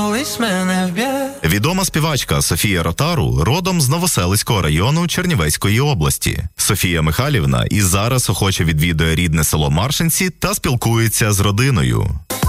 колись мене вб'є. Відома співачка Софія Ротару родом з Новоселицького району Чернівецької області. Софія Михайлівна і зараз охоче відвідує рідне село Маршинці та спілкується з родиною.